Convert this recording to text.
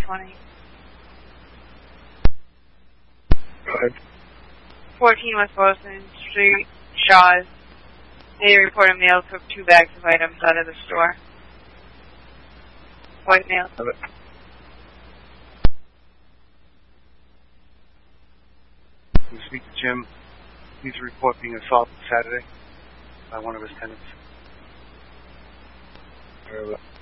20. Go ahead. 14 West Boylston Street, Shaw's. They report a male took 2 bags of items out of the store. White male. Have it. You speak to Jim. He's a report being assaulted Saturday by one of his tenants.